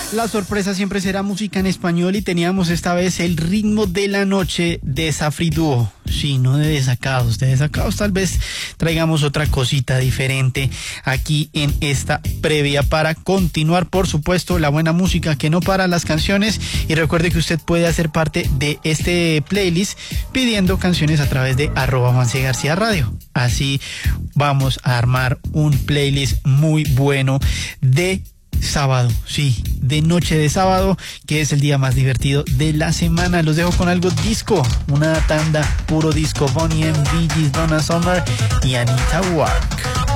La sorpresa siempre será música en español y teníamos esta vez el ritmo de la noche de Safri Duo. Sí, no de desacados. De desacados tal vez traigamos otra cosita diferente aquí en esta previa para continuar, por supuesto, la buena música que no para, las canciones. Y recuerde que usted puede hacer parte de este playlist pidiendo canciones a través de @JuanCGarcía Radio. Así vamos a armar un playlist muy bueno de sábado, sí, de noche de sábado, que es el día más divertido de la semana. Los dejo con algo disco, una tanda puro disco. Bonnie M, Bee Gees, Donna Summer y Anita Ward.